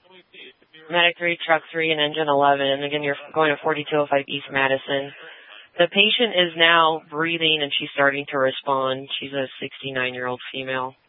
Medic 3, Truck 3, and Engine 11. And again, you're going to 4205 East Madison. The patient is now breathing, and she's starting to respond. She's a 69-year-old female.